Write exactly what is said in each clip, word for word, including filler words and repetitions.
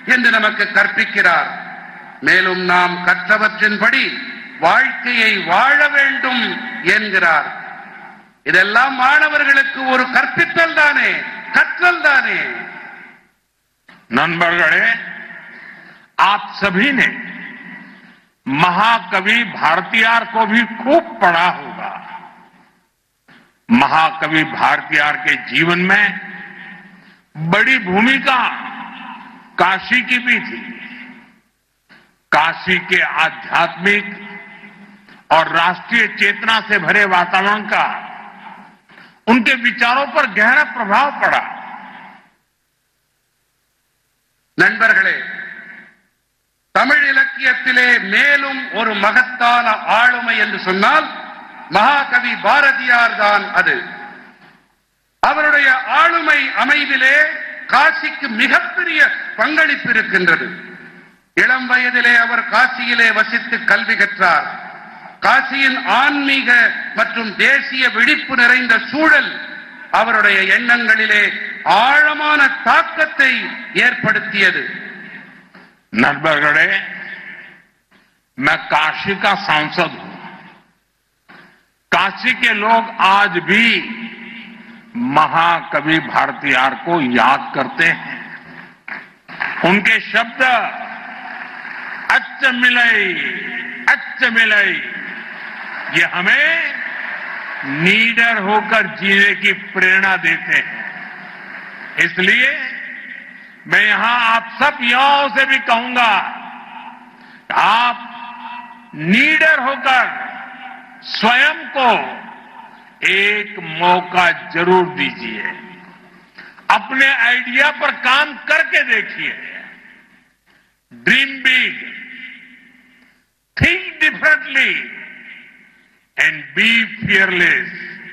என்று நமக்கு கற்பிக்கிறார். மேலும் நாம் கற்றவற்றின்படி வாழ்க்கையை வாழ வேண்டும் என்கிறார். இதெல்லாம் மாணவர்களுக்கு ஒரு கற்பித்தல் தானே, கற்றல் தானே. नंबरगढ़े, आप सभी ने महाकवि भारतीयार को भी खूब पढ़ा होगा. महाकवि भारतीयार के जीवन में बड़ी भूमिका काशी की भी थी. काशी के आध्यात्मिक और राष्ट्रीय चेतना से भरे वातावरण का उनके विचारों पर गहरा प्रभाव पड़ा. நண்பர்களே, தமிழ் இலக்கியத்திலே மேலும் ஒரு மகத்தான ஆளுமை என்று சொன்னால் மகாகவி பாரதியார் தான் அது. அவருடைய ஆளுமை அமைவிலே காசிக்கு மிகப்பெரிய பங்களிப்பு இருக்கின்றது. இளம் வயதிலே அவர் காசியிலே வசித்து கல்வி கற்றார். காசியின் ஆன்மீக மற்றும் தேசிய விழிப்பு நிறைந்த சூழல் அவருடைய எண்ணங்களிலே ஆழமான தாக்கத்தை ஏற்படுத்தியது. नरबरगढ़े, मैं काशी का सांसद हूं. काशी के लोग आज भी महाकवि भारतीयार को याद करते हैं. उनके शब्द अच्छ मिलई अच्छ मिलई ये हमें नीडर होकर जीने की प्रेरणा देते हैं. इसलिए मैं यहां आप सब युवाओं से भी कहूंगा, आप नीडर होकर स्वयं को एक मौका जरूर दीजिए. अपने आइडिया पर काम करके देखिए. Dream big, think differently and be fearless.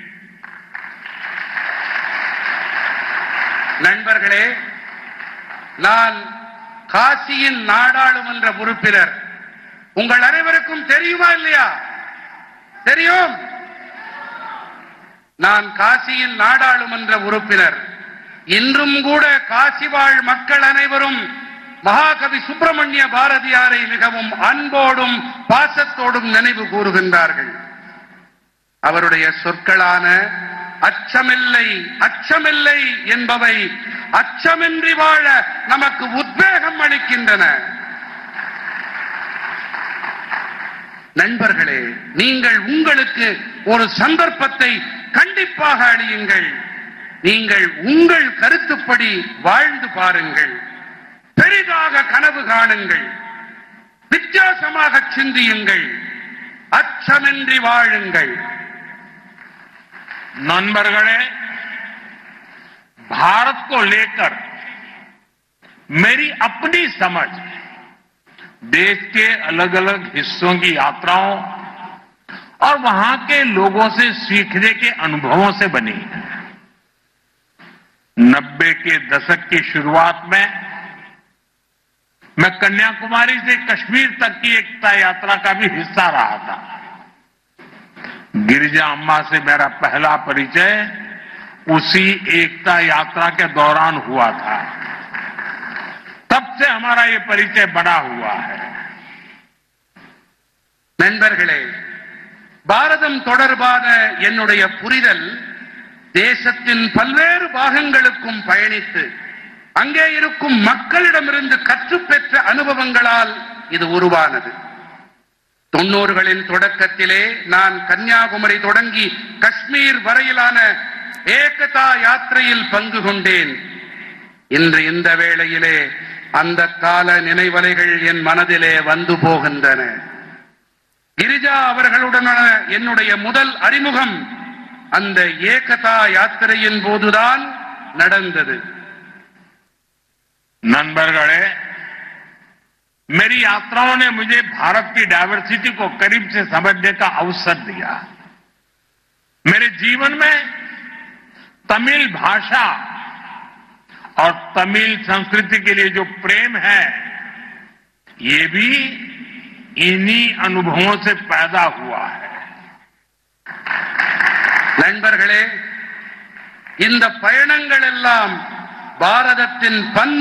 நண்பர்களே, நான் காசியின் நாடாளுமன்ற உறுப்பினர். உங்கள் அனைவருக்கும் தெரியுமா இல்லையா? தெரியும். நான் காசியின் நாடாளுமன்ற உறுப்பினர். இன்றும் கூட காசி வாழ் மக்கள் அனைவரும் மகாகவி சுப்பிரமணிய பாரதியாரை மிகவும் அன்போடும் பாசத்தோடும் நினைவு கூறுகின்றார்கள். அவருடைய சொற்களான அச்சமில்லை அச்சமில்லை என்பவை அச்சமின்றி வாழ நமக்கு உத்வேகம் அளிக்கின்றன. நண்பர்களே, நீங்கள் உங்களுக்கு ஒரு சந்தர்ப்பத்தை கண்டிப்பாக அளியுங்கள். நீங்கள் உங்கள் கருத்துப்படி வாழ்ந்து பாருங்கள். பெரிதாக கனவு காணுங்கள். வித்தியாசமாக சிந்தியுங்கள். அச்சமின்றி வாழுங்கள். नंबरगढ़े, भारत को लेकर मेरी अपनी समझ देश के अलग अलग हिस्सों की यात्राओं और वहां के लोगों से सीखने के अनुभवों से बनी है. नब्बे के दशक की शुरुआत में मैं कन्याकुमारी से कश्मीर तक की एकता यात्रा का भी हिस्सा रहा था. गिरिजा अम्मा से मेरा पहला परिचय उसी एकता यात्रा के दौरान हुआ था. तब से हमारा ये परिचय बड़ा हुआ है. நண்பர்களே, பாரதம் தொடர்பான என்னுடைய புரிதல் தேசத்தின் பல்வேறு பாகங்களுக்கும் பயணித்து அங்கே இருக்கும் மக்களிடமிருந்து கற்றுப்பெற்ற அனுபவங்களால் இது உருவானது. தொண்ணூறுகளின் தொடக்கத்திலே நான் கன்னியாகுமரி தொடங்கி காஷ்மீர் வரையிலான ஏகதா யாத்திரையில் பங்கு கொண்டேன். இன்று இந்த வேளையிலே அந்த கால நினைவலைகள் என் மனதிலே வந்து போகின்றன. கிரிஜா அவர்களுடனான என்னுடைய முதல் அறிமுகம் அந்த ஏகதா யாத்திரையின் போதுதான் நடந்தது. नंबरगढ़े, मेरी यात्राओं ने मुझे भारत की डायवर्सिटी को करीब से समझने का अवसर दिया. मेरे जीवन में तमिल भाषा और तमिल संस्कृति के लिए जो प्रेम है, ये भी इन्हीं अनुभवों से पैदा हुआ है. நண்பர்களே, இந்த பயணங்கள் எல்லாம் பாரதத்தின் பன்